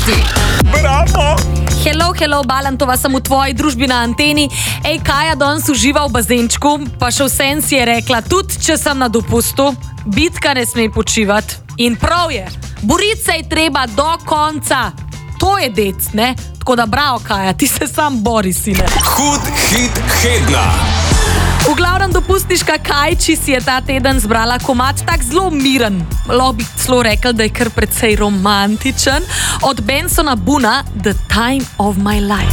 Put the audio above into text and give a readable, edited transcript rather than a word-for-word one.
dopusti. Bravo! Hello, Balantova, sem v tvoji družbi na anteni. Ej, Kaja danes uživa v bazenčku, pa še vsem si je rekla, tudi če sem na dopustu, bitka ne sme počivati. In prav je, boriti se je treba do konca. To je dec, ne? Tako da bravo, Kaja, ti se sam bori, sine. Hud hit tedna. V glavnem dopustniška Kajči si je ta teden zbrala komad tak zelo miren. Lahko bi celo rekel, da je kar precej romantičen. Od Bensona Boona The Time of My Life.